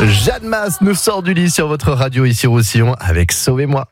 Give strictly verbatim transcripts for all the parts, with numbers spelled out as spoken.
Jeanne Masse nous sort du lit sur votre radio ici Roussillon avec Sauvez-moi.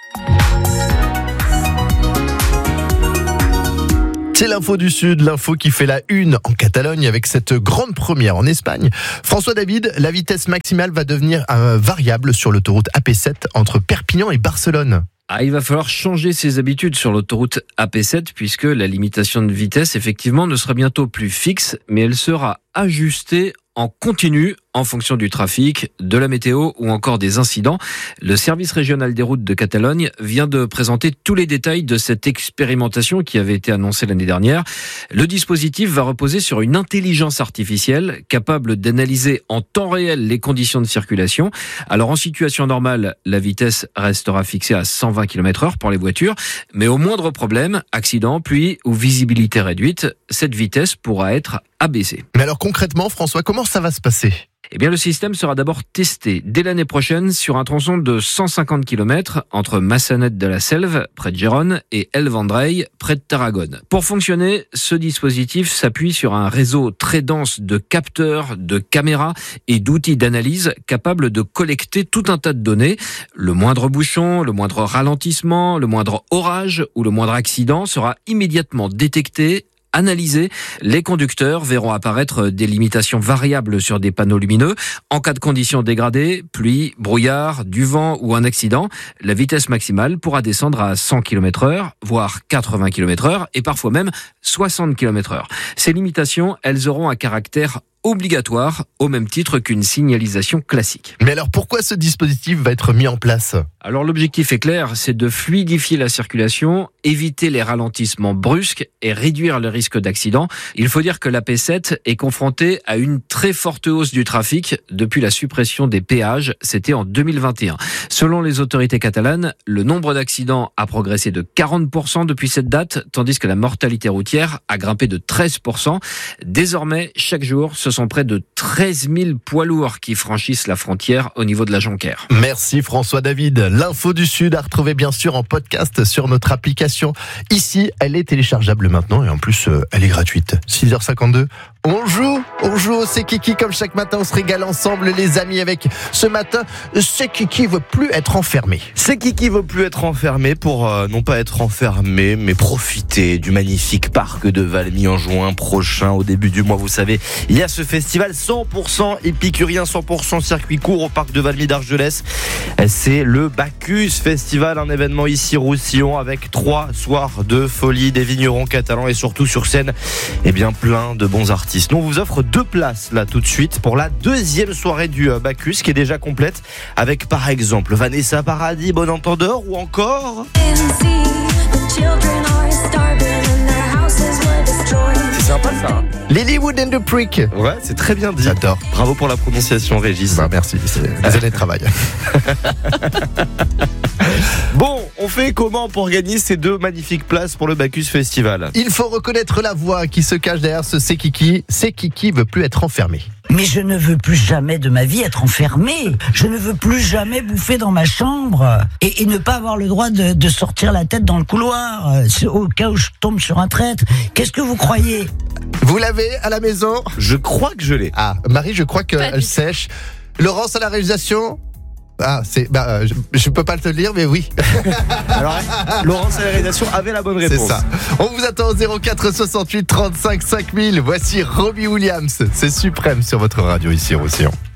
C'est l'info du Sud, l'info qui fait la une en Catalogne avec cette grande première en Espagne. François David, la vitesse maximale va devenir euh, variable sur l'autoroute A P sept entre Perpignan et Barcelone. Ah, il va falloir changer ses habitudes sur l'autoroute A P sept puisque la limitation de vitesse, effectivement, ne sera bientôt plus fixe, mais elle sera ajustée en continu en fonction du trafic, de la météo ou encore des incidents. Le service régional des routes de Catalogne vient de présenter tous les détails de cette expérimentation qui avait été annoncée l'année dernière. Le dispositif va reposer sur une intelligence artificielle capable d'analyser en temps réel les conditions de circulation. Alors en situation normale, la vitesse restera fixée à cent vingt kilomètres heure pour les voitures, mais au moindre problème, accident, pluie ou visibilité réduite, cette vitesse pourra être abaissée. Mais alors concrètement, François, comment ça va se passer ? Eh bien, le système sera d'abord testé dès l'année prochaine sur un tronçon de cent cinquante kilomètres entre Massanet de la Selve, près de Gérone, et El Vendrell, près de Tarragone. Pour fonctionner, ce dispositif s'appuie sur un réseau très dense de capteurs, de caméras et d'outils d'analyse capables de collecter tout un tas de données. Le moindre bouchon, le moindre ralentissement, le moindre orage ou le moindre accident sera immédiatement détecté, analysés, les conducteurs verront apparaître des limitations variables sur des panneaux lumineux. En cas de conditions dégradées, pluie, brouillard, du vent ou un accident, la vitesse maximale pourra descendre à cent kilomètres heure, voire quatre-vingts kilomètres heure et parfois même soixante kilomètres heure. Ces limitations, elles auront un caractère obligatoire au même titre qu'une signalisation classique. Mais alors pourquoi ce dispositif va être mis en place ? Alors l'objectif est clair, c'est de fluidifier la circulation, éviter les ralentissements brusques et réduire le risque d'accident. Il faut dire que l'A P sept est confrontée à une très forte hausse du trafic depuis la suppression des péages, c'était en deux mille vingt et un. Selon les autorités catalanes, le nombre d'accidents a progressé de quarante pour cent depuis cette date, tandis que la mortalité routière a grimpé de treize pour cent. Désormais, chaque jour, ce sont près de treize mille poids lourds qui franchissent la frontière au niveau de la Jonquère. Merci François David. L'info du Sud à retrouver bien sûr en podcast sur notre application. Ici, elle est téléchargeable maintenant et en plus, euh, elle est gratuite. six heures cinquante-deux. On joue, on joue, c'est Kiki comme chaque matin, on se régale ensemble les amis avec ce matin, c'est Kiki veut plus être enfermé. C'est Kiki veut plus être enfermé pour euh, non pas être enfermé mais profiter du magnifique parc de Valmy en juin prochain au début du mois. Vous savez, il y a ce festival cent pour cent épicurien, cent pour cent circuit court au parc de Valmy d'Argelès. C'est le Bacchus Festival, un événement ici Roussillon avec trois soirs de folie, des vignerons catalans et surtout sur scène, eh bien plein de bons artistes. Nous, on vous offre deux places là tout de suite pour la deuxième soirée du Bacchus qui est déjà complète avec par exemple Vanessa Paradis, Bon Entendeur ou encore... C'est sympa ça hein. Lilywood and the Prick. Ouais, c'est très bien dit. J'adore. Bravo pour la prononciation, Régis. Bah, merci, c'est des années de travail. Bon, on fait comment pour gagner ces deux magnifiques places pour le Bacchus Festival ? Il faut reconnaître la voix qui se cache derrière ce C'est Kiki. C'est Kiki veut plus être enfermé. Mais je ne veux plus jamais de ma vie être enfermé. Je ne veux plus jamais bouffer dans ma chambre et, et ne pas avoir le droit de, de sortir la tête dans le couloir au cas où je tombe sur un traître. Qu'est-ce que vous croyez ? Vous l'avez à la maison ? Je crois que je l'ai. Ah, Marie, je crois qu'elle sèche. Laurence à la réalisation ? Ah, c'est, bah, euh, je, je peux pas te le dire, mais oui. Alors, Laurence à la réalisation avait la bonne réponse. C'est ça. On vous attend au zéro quatre soixante-huit trente-cinq cinq mille. Voici Robbie Williams. C'est suprême sur votre radio ici, Roussillon.